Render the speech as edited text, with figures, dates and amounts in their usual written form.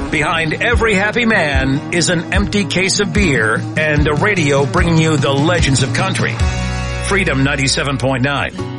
Behind every happy man is an empty case of beer and a radio bringing you the legends of country. Freedom 97.9.